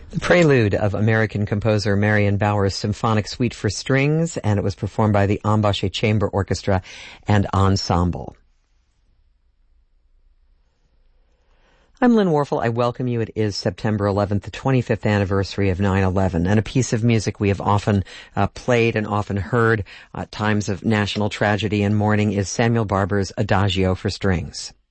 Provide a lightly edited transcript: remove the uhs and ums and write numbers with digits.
The prelude of American composer Marion Bauer's Symphonic Suite for Strings, and it was performed by the Ambashe Chamber Orchestra and Ensemble. I'm Lynn Warfel. I welcome you. It is September 11th, the 25th anniversary of 9/11, and a piece of music we have often played and often heard at times of national tragedy and mourning is Samuel Barber's Adagio for Strings.